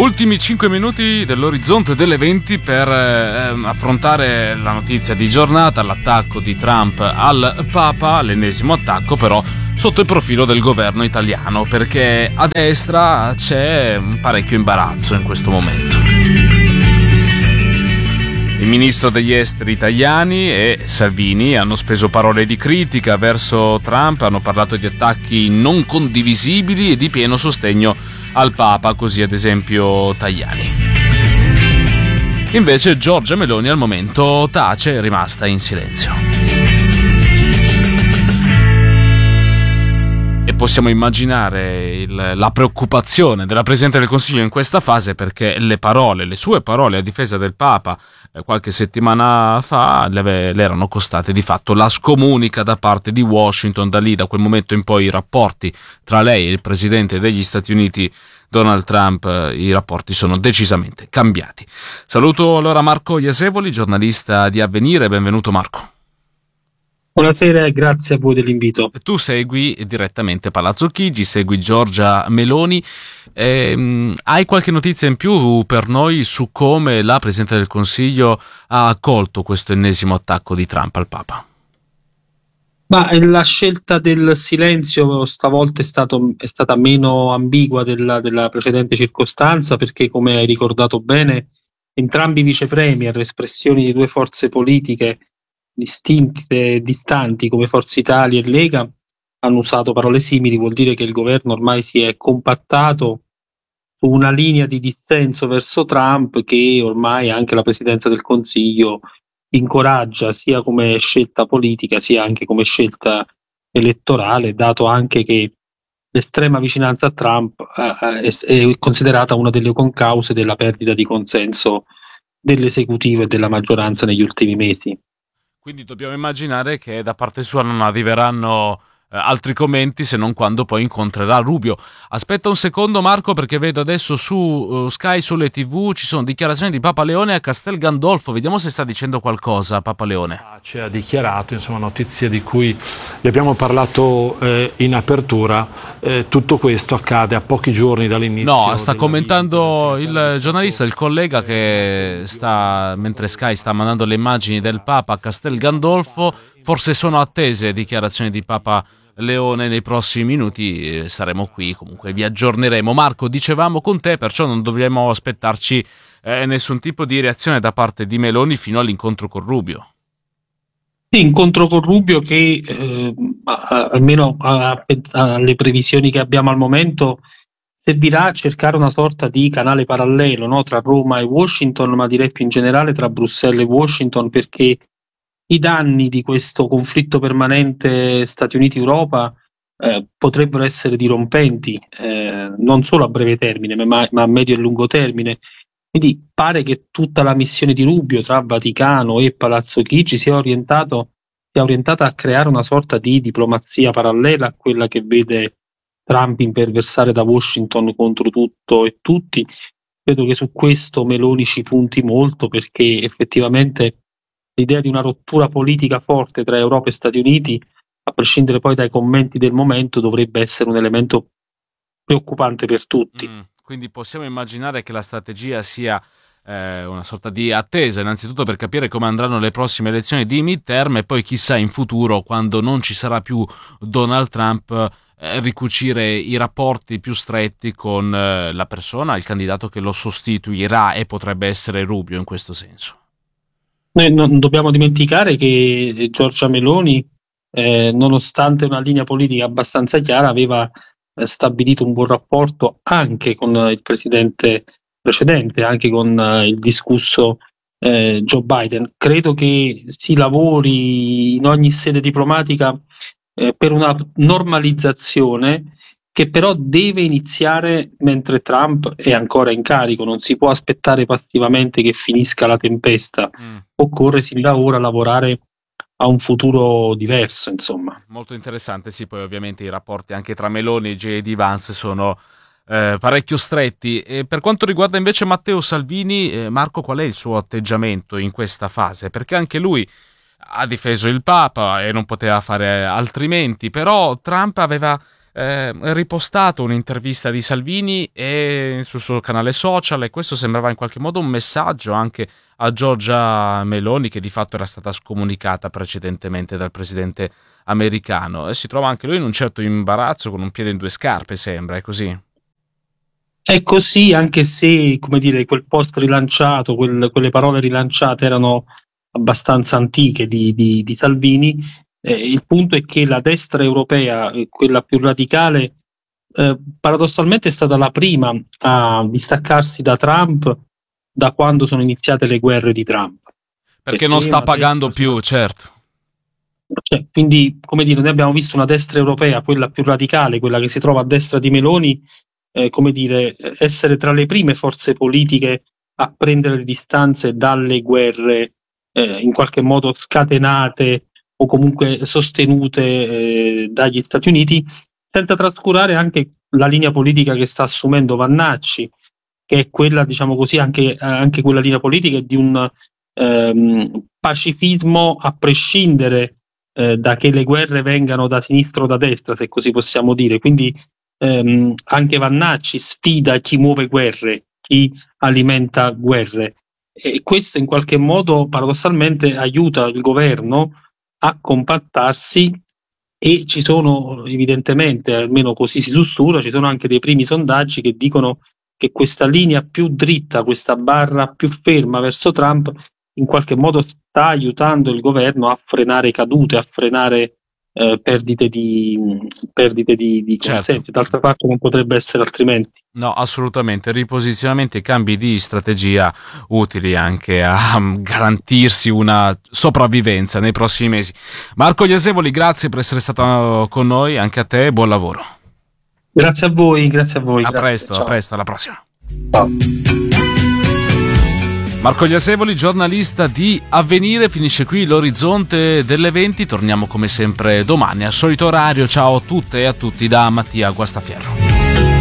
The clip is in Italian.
Ultimi 5 minuti dell'orizzonte delle 20 per affrontare la notizia di giornata, l'attacco di Trump al Papa, l'ennesimo attacco però sotto il profilo del governo italiano, perché a destra c'è un parecchio imbarazzo in questo momento. Il ministro degli esteri Tajani e Salvini hanno speso parole di critica verso Trump, hanno parlato di attacchi non condivisibili e di pieno sostegno al Papa, così ad esempio Tajani. Invece Giorgia Meloni al momento tace, è rimasta in silenzio. E possiamo immaginare la preoccupazione della Presidente del Consiglio in questa fase, perché le sue parole a difesa del Papa qualche settimana fa le erano costate di fatto la scomunica da parte di Washington. Da quel momento in poi i rapporti tra lei e il Presidente degli Stati Uniti Donald Trump, i rapporti sono decisamente cambiati. Saluto allora Marco Iasevoli, giornalista di Avvenire, benvenuto Marco. Buonasera e grazie a voi dell'invito. Tu segui direttamente Palazzo Chigi, segui Giorgia Meloni. Hai qualche notizia in più per noi su come la Presidente del Consiglio ha accolto questo ennesimo attacco di Trump al Papa? Ma la scelta del silenzio stavolta è stata meno ambigua della precedente circostanza, perché, come hai ricordato bene, entrambi i vice premier, espressioni di due forze politiche distinte e distanti come Forza Italia e Lega, hanno usato parole simili. Vuol dire che il governo ormai si è compattato su una linea di dissenso verso Trump che ormai anche la Presidenza del Consiglio incoraggia, sia come scelta politica sia anche come scelta elettorale, dato anche che l'estrema vicinanza a Trump è considerata una delle concause della perdita di consenso dell'esecutivo e della maggioranza negli ultimi mesi. Quindi dobbiamo immaginare che da parte sua non arriveranno altri commenti, se non quando poi incontrerà Rubio. Aspetta un secondo Marco, perché vedo adesso su Sky, sulle TV, ci sono dichiarazioni di Papa Leone a Castel Gandolfo. Vediamo se sta dicendo qualcosa Papa Leone. Ha dichiarato, insomma, notizie di cui vi abbiamo parlato in apertura. Tutto questo accade a pochi giorni dall'inizio. No, sta commentando il giornalista, il collega che sta, mentre Sky sta mandando le immagini del Papa a Castel Gandolfo. Forse sono attese dichiarazioni di Papa Leone nei prossimi minuti, saremo qui, comunque vi aggiorneremo. Marco, dicevamo con te, perciò non dovremmo aspettarci nessun tipo di reazione da parte di Meloni fino all'incontro con Rubio. Incontro con Rubio che almeno alle previsioni che abbiamo al momento servirà a cercare una sorta di canale parallelo, no? Tra Roma e Washington, ma direi più in generale tra Bruxelles e Washington, perché i danni di questo conflitto permanente Stati Uniti-Europa potrebbero essere dirompenti, non solo a breve termine, ma a medio e lungo termine. Quindi pare che tutta la missione di Rubio tra Vaticano e Palazzo Chigi sia orientata a creare una sorta di diplomazia parallela a quella che vede Trump imperversare da Washington contro tutto e tutti. Credo che su questo Meloni ci punti molto, perché effettivamente l'idea di una rottura politica forte tra Europa e Stati Uniti, a prescindere poi dai commenti del momento, dovrebbe essere un elemento preoccupante per tutti. Quindi possiamo immaginare che la strategia sia una sorta di attesa, innanzitutto per capire come andranno le prossime elezioni di midterm, e poi chissà in futuro, quando non ci sarà più Donald Trump, ricucire i rapporti più stretti con la persona, il candidato che lo sostituirà, e potrebbe essere Rubio in questo senso. Noi non dobbiamo dimenticare che Giorgia Meloni, nonostante una linea politica abbastanza chiara, aveva stabilito un buon rapporto anche con il presidente precedente, anche con il discusso Joe Biden. Credo che si lavori in ogni sede diplomatica per una normalizzazione che però deve iniziare mentre Trump è ancora in carico. Non si può aspettare passivamente che finisca la tempesta. Occorre sin da ora lavorare a un futuro diverso, insomma. Molto interessante, sì. Poi ovviamente i rapporti anche tra Meloni e J.D. Vance sono parecchio stretti. E per quanto riguarda invece Matteo Salvini, Marco, qual è il suo atteggiamento in questa fase? Perché anche lui ha difeso il Papa e non poteva fare altrimenti, però Trump aveva ripostato un'intervista di Salvini sul suo canale social, e questo sembrava in qualche modo un messaggio anche a Giorgia Meloni, che di fatto era stata scomunicata precedentemente dal presidente americano, e si trova anche lui in un certo imbarazzo, con un piede in due scarpe, sembra, è così? È così, anche se, come dire, quel post rilanciato, quelle parole rilanciate erano abbastanza antiche di Salvini. Il punto è che la destra europea, quella più radicale, paradossalmente è stata la prima a distaccarsi da Trump da quando sono iniziate le guerre di Trump. Perché non sta pagando più, certo. Cioè, quindi, come dire, noi abbiamo visto una destra europea, quella più radicale, quella che si trova a destra di Meloni, come dire, essere tra le prime forze politiche a prendere le distanze dalle guerre in qualche modo scatenate o comunque sostenute dagli Stati Uniti, senza trascurare anche la linea politica che sta assumendo Vannacci, che è quella, diciamo così, anche quella linea politica è di un pacifismo a prescindere da che le guerre vengano da sinistra o da destra, se così possiamo dire. Quindi anche Vannacci sfida chi muove guerre, chi alimenta guerre, e questo in qualche modo paradossalmente aiuta il governo a compattarsi, e ci sono evidentemente, almeno così si sussurra, ci sono anche dei primi sondaggi che dicono che questa linea più dritta, questa barra più ferma verso Trump, in qualche modo sta aiutando il governo a frenare cadute, a frenare perdite di consensi. Certo. D'altra parte non potrebbe essere altrimenti. No, assolutamente, riposizionamenti e cambi di strategia utili anche a garantirsi una sopravvivenza nei prossimi mesi. Marco Gliasevoli, grazie per essere stato con noi, anche a te, buon lavoro. Grazie a voi, grazie a voi. A Grazie, presto, ciao. a presto, alla prossima. Ciao. Marco Gliasevoli, giornalista di Avvenire, finisce qui l'orizzonte delle 20, torniamo come sempre domani al solito orario. Ciao a tutte e a tutti da Mattia Guastafierro.